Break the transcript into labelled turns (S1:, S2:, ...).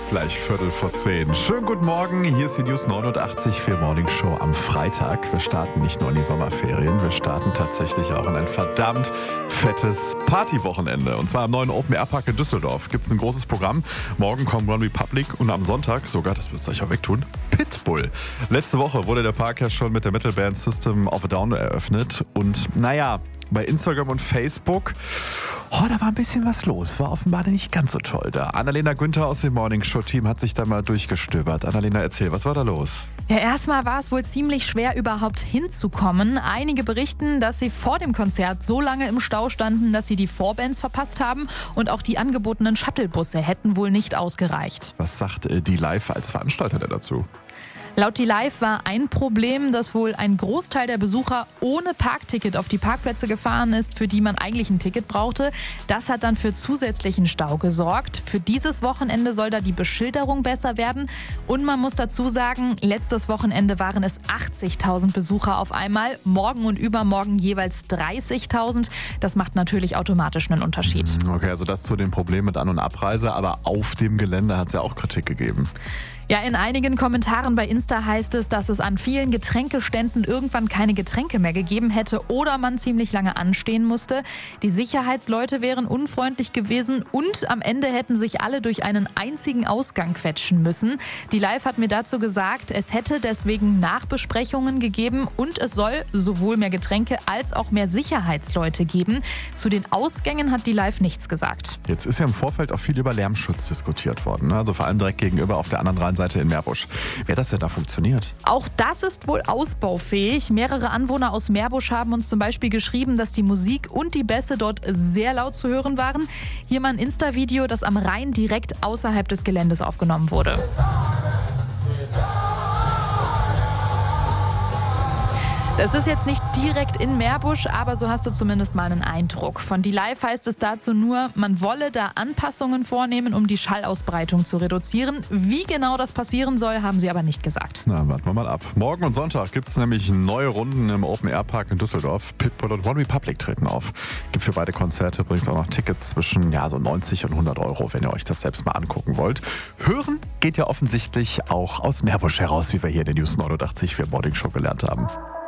S1: Gleich 9:15. Schönen guten Morgen, hier ist die News 89 für Morning Show am Freitag. Wir starten nicht nur in die Sommerferien, wir starten tatsächlich auch in ein verdammt fettes Partywochenende. Und zwar am neuen Open Air Park in Düsseldorf gibt es ein großes Programm. Morgen kommt OneRepublic und am Sonntag sogar, das wird es euch auch wegtun, Pitbull. Letzte Woche wurde der Park ja schon mit der Metalband System of a Down eröffnet. Und naja, bei Instagram und Facebook, da war ein bisschen was los. War offenbar nicht ganz so toll da. Annalena Günther aus dem Morning Show Team hat sich da mal durchgestöbert. Annalena, erzähl, was war da los?
S2: Ja, erstmal war es wohl ziemlich schwer, überhaupt hinzukommen. Einige berichten, dass sie vor dem Konzert so lange im Stau standen, dass sie die Vorbands verpasst haben. Und auch die angebotenen Shuttlebusse hätten wohl nicht ausgereicht.
S1: Was sagt die Live als Veranstalter denn dazu?
S2: Laut die Live war ein Problem, dass wohl ein Großteil der Besucher ohne Parkticket auf die Parkplätze gefahren ist, für die man eigentlich ein Ticket brauchte. Das hat dann für zusätzlichen Stau gesorgt. Für dieses Wochenende soll da die Beschilderung besser werden. Und man muss dazu sagen, letztes Wochenende waren es 80.000 Besucher auf einmal. Morgen und übermorgen jeweils 30.000. Das macht natürlich automatisch einen Unterschied.
S1: Okay, also das zu den Problemen mit An- und Abreise. Aber auf dem Gelände hat es ja auch Kritik gegeben.
S2: Ja, in einigen Kommentaren bei Insta heißt es, dass es an vielen Getränkeständen irgendwann keine Getränke mehr gegeben hätte oder man ziemlich lange anstehen musste. Die Sicherheitsleute wären unfreundlich gewesen und am Ende hätten sich alle durch einen einzigen Ausgang quetschen müssen. Die Live hat mir dazu gesagt, es hätte deswegen Nachbesprechungen gegeben und es soll sowohl mehr Getränke als auch mehr Sicherheitsleute geben. Zu den Ausgängen hat die Live nichts gesagt.
S1: Jetzt ist ja im Vorfeld auch viel über Lärmschutz diskutiert worden, ne? Also vor allem direkt gegenüber auf der anderen Rheinseite in Meerbusch. Wie hat das denn da funktioniert?
S2: Auch das ist wohl ausbaufähig. Mehrere Anwohner aus Meerbusch haben uns zum Beispiel geschrieben, dass die Musik und die Bässe dort sehr laut zu hören waren. Hier mal ein Insta-Video, das am Rhein direkt außerhalb des Geländes aufgenommen wurde. Das ist jetzt nicht direkt in Meerbusch, aber so hast du zumindest mal einen Eindruck. Von die Live heißt es dazu nur, man wolle da Anpassungen vornehmen, um die Schallausbreitung zu reduzieren. Wie genau das passieren soll, haben sie aber nicht gesagt.
S1: Na, warten wir mal ab. Morgen und Sonntag gibt es nämlich neue Runden im Open Air Park in Düsseldorf. Pitbull und OneRepublic treten auf. Gibt für beide Konzerte übrigens auch noch Tickets zwischen so 90 und 100 Euro, wenn ihr euch das selbst mal angucken wollt. Hören geht ja offensichtlich auch aus Meerbusch heraus, wie wir hier in der News 89 für Morning Show gelernt haben.